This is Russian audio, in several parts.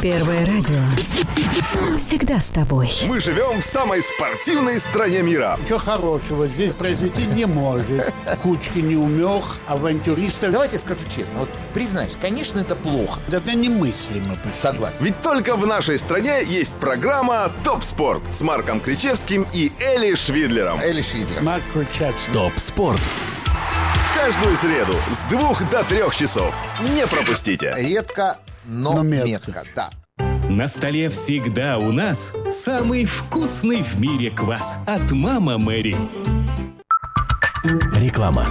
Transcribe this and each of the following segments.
Первое радио. Всегда с тобой. Мы живем в самой спортивной стране мира. Ничего хорошего здесь произойти не может. Кучки неумех, авантюристов. Давайте скажу честно, вот признаюсь, конечно, это плохо. Это немыслимо. Согласен. Ведь только в нашей стране есть программа «Топ Спорт» с Марком Кричевским и Эли Швидлером. Эли Швидлер. Марк Кричевский. Топ Спорт. Каждую среду с 2 до 3 часов. Не пропустите. Редко, но метко. Да. На столе всегда у нас самый вкусный в мире квас от «Мама Мэри». Реклама.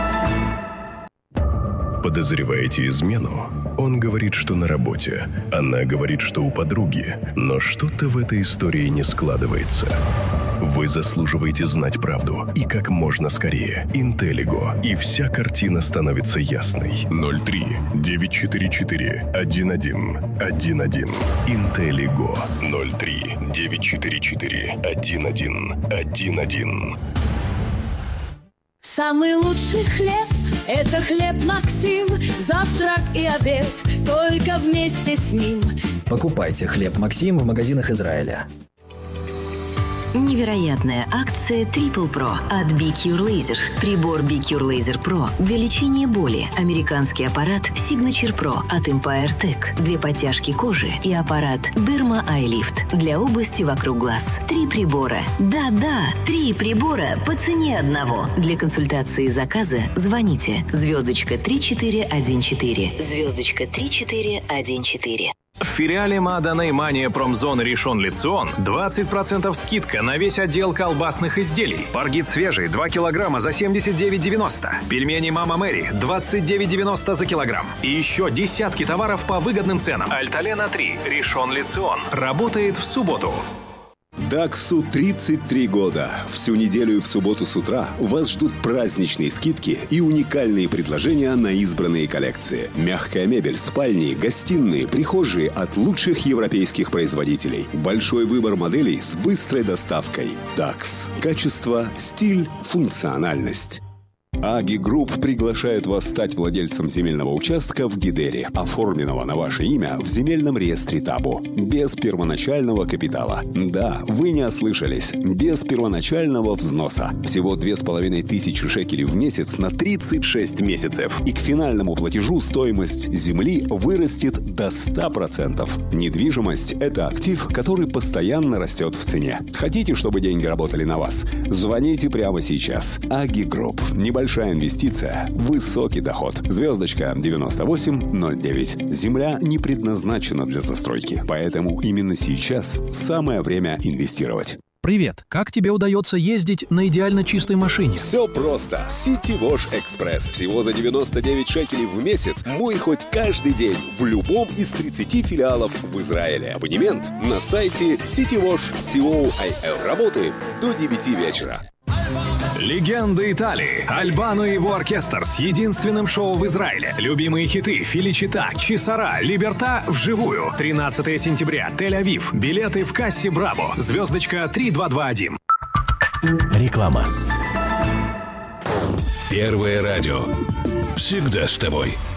Подозреваете измену? Он говорит, что на работе. Она говорит, что у подруги. Но что-то в этой истории не складывается. Вы заслуживаете знать правду. И как можно скорее. Интеллиго. И вся картина становится ясной. 03-944-11-11. Интеллиго. 03-944-11-11. Самый лучший хлеб – это хлеб Максим. Завтрак и обед только вместе с ним. Покупайте хлеб Максим в магазинах Израиля. Невероятная акция Triple Pro от BQ Laser. Прибор BQ Laser Pro для лечения боли. Американский аппарат Signature Pro от Empire Tech для подтяжки кожи и аппарат Derma Eye Lift для области вокруг глаз. 3 прибора. Да-да, 3 прибора по цене одного. Для консультации и заказа звоните звездочка 3414. Звездочка 3414. В филиале Маадана и Мания Промзоны Ришон Лецион 20% скидка на весь отдел колбасных изделий. Паргит свежий 2 килограмма за 79,90. Пельмени Мама Мэри 29,90 за килограмм. И еще десятки товаров по выгодным ценам. Альталена 3 Ришон Лецион работает в субботу. Даксу 33 года. Всю неделю и в субботу с утра вас ждут праздничные скидки и уникальные предложения на избранные коллекции. Мягкая мебель, спальни, гостиные, прихожие от лучших европейских производителей. Большой выбор моделей с быстрой доставкой. Дакс. Качество, стиль, функциональность. Аги Групп приглашает вас стать владельцем земельного участка в Гидере, оформленного на ваше имя в земельном реестре Табу, без первоначального капитала. Да, вы не ослышались, без первоначального взноса. Всего 2500 шекелей в месяц на 36 месяцев. И к финальному платежу стоимость земли вырастет до 100%. Недвижимость – это актив, который постоянно растет в цене. Хотите, чтобы деньги работали на вас? Звоните прямо сейчас. Аги Групп. Небольшая инвестиция, высокий доход. Звездочка 9809. Земля не предназначена для застройки, поэтому именно сейчас самое время инвестировать. Привет! Как тебе удается ездить на идеально чистой машине? Все просто. City Wash Express. Всего за 99 шекелей в месяц. Мой хоть каждый день в любом из 30 филиалов в Израиле. Абонемент на сайте citywash.co.il. Работает до 9 вечера. Легенда Италии. Альбано и его оркестр с единственным шоу в Израиле. Любимые хиты Феличита, Чисара, Либерта вживую. 13 сентября. Тель-Авив. Билеты в кассе Браво. Звездочка 3221. Реклама. Первое радио. Всегда с тобой.